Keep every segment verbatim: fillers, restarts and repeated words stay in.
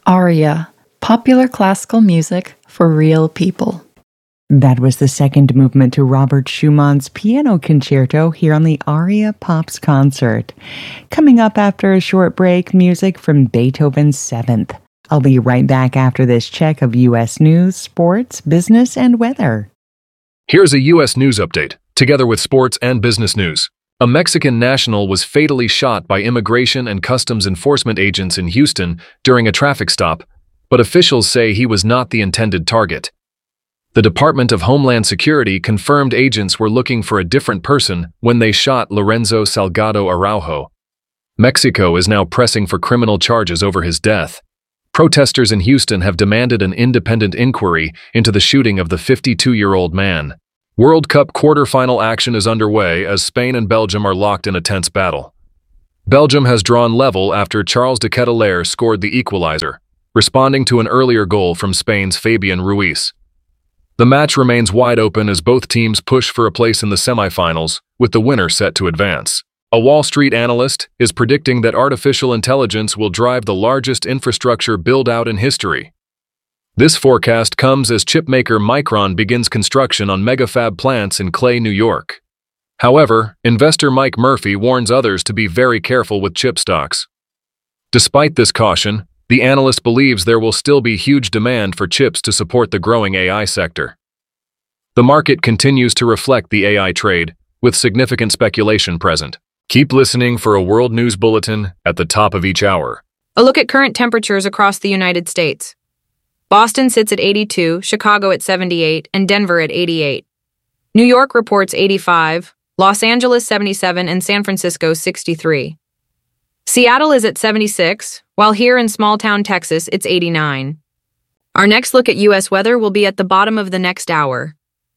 Aria, popular classical music for real people. That was the second movement to Robert Schumann's Piano Concerto here on the Aria Pops Concert. Coming up after a short break, music from Beethoven's Seventh. I'll be right back after this check of U S news, sports, business, and weather. Here's a U S news update, together with sports and business news. A Mexican national was fatally shot by immigration and customs enforcement agents in Houston during a traffic stop, but officials say he was not the intended target. The Department of Homeland Security confirmed agents were looking for a different person when they shot Lorenzo Salgado Araujo. Mexico is now pressing for criminal charges over his death. Protesters in Houston have demanded an independent inquiry into the shooting of the fifty-two-year-old man. World Cup quarterfinal action is underway as Spain and Belgium are locked in a tense battle. Belgium has drawn level after Charles de Ketelaere scored the equalizer, responding to an earlier goal from Spain's Fabian Ruiz. The match remains wide open as both teams push for a place in the semifinals, with the winner set to advance. A Wall Street analyst is predicting that artificial intelligence will drive the largest infrastructure build-out in history. This forecast comes as chipmaker Micron begins construction on megafab plants in Clay, New York. However, investor Mike Murphy warns others to be very careful with chip stocks. Despite this caution, the analyst believes there will still be huge demand for chips to support the growing A I sector. The market continues to reflect the A I trade, with significant speculation present. Keep listening for a world news bulletin at the top of each hour. A look at current temperatures across the United States. Boston sits at eighty-two, Chicago at seventy-eight, and Denver at eighty-eight. New York reports eighty-five, Los Angeles seventy-seven, and San Francisco sixty-three. Seattle is at seventy-six, while here in small-town Texas, it's eighty-nine. Our next look at U S weather will be at the bottom of the next hour.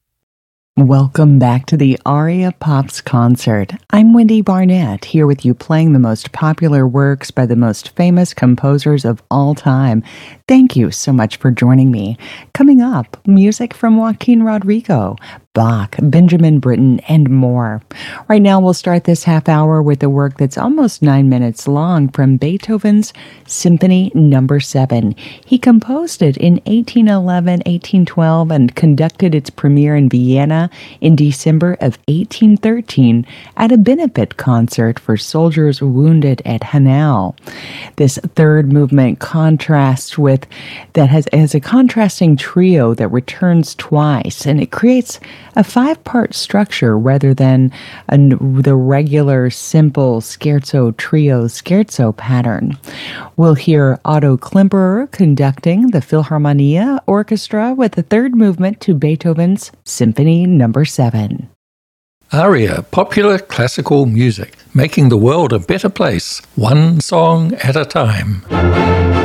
Welcome back to the Aria Pops Concert. I'm Wendy Barnett, here with you playing the most popular works by the most famous composers of all time. Thank you so much for joining me. Coming up, music from Joaquin Rodrigo, Bach, Benjamin Britten, and more. Right now, we'll start this half hour with a work that's almost nine minutes long from Beethoven's Symphony Number Seven. He composed it in eighteen eleven, eighteen twelve, and conducted its premiere in Vienna in December of eighteen thirteen at a benefit concert for soldiers wounded at Hanau. This third movement contrasts with that has, has a contrasting trio that returns twice, and it creates a five-part structure rather than a, the regular simple scherzo trio scherzo pattern. We'll hear Otto Klemperer conducting the Philharmonia Orchestra with the third movement to Beethoven's Symphony Number Seven. Aria, popular classical music, making the world a better place, one song at a time.